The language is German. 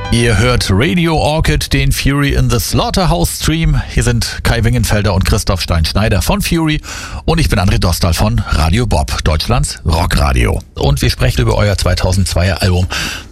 Ihr hört Radio Orchid, den Fury in the Slaughterhouse Stream. Hier sind Kai Wingenfelder und Christoph Stein-Schneider von Fury und ich bin André Dostal von Radio Bob, Deutschlands Rockradio. Und wir sprechen über euer 2002er Album